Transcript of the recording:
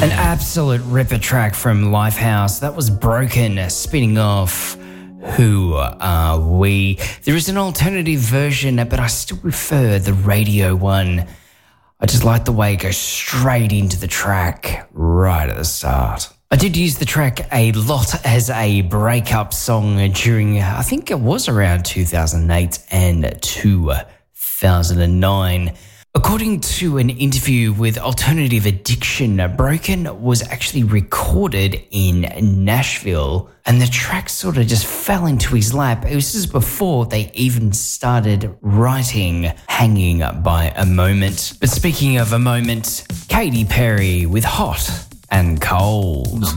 An absolute ripper track from Lifehouse. That was Broken, spinning off Who Are We? There is an alternative version, but I still prefer the radio one. I just like the way it goes straight into the track right at the start. I did use the track a lot as a breakup song during, I think it was around 2008 and 2009. According to an interview with Alternative Addiction, Broken was actually recorded in Nashville and the track sort of just fell into his lap. It was just before they even started writing Hanging by a Moment. But speaking of a moment, Katy Perry with Hot and Cold.